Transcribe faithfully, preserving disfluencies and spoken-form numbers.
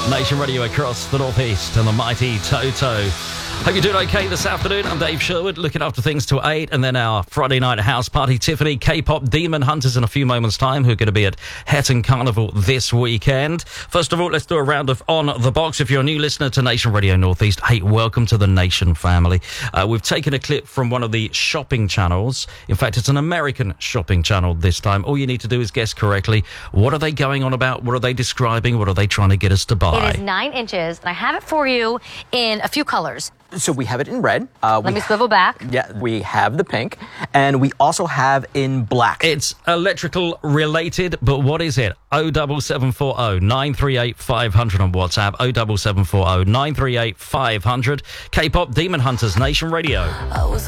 Nation Radio across the Northeast and the mighty Toto. Hope you're doing okay this afternoon. I'm Dave Sherwood, looking after things till eight, and then our Friday night house party, Tiffany, K-pop, Demon Hunters in a few moments' time, who are going to be at Hetton Carnival this weekend. First of all, let's do a round of On The Box. If you're a new listener to Nation Radio Northeast, hey, welcome to the Nation family. Uh, we've taken a clip from one of the shopping channels. In fact, it's an American shopping channel this time. All you need to do is guess correctly. What are they going on about? What are they describing? What are they trying to get us to buy? It is nine inches, and I have it for you in a few colors. So we have it in red. Uh, Let me swivel back. Yeah, we have the pink, and we also have in black. It's electrical related, but what is it? oh seven seven four oh, nine three eight, five hundred on WhatsApp, oh seven seven four oh, nine three eight, five hundred. K-pop, Demon Hunters, Nation Radio. I was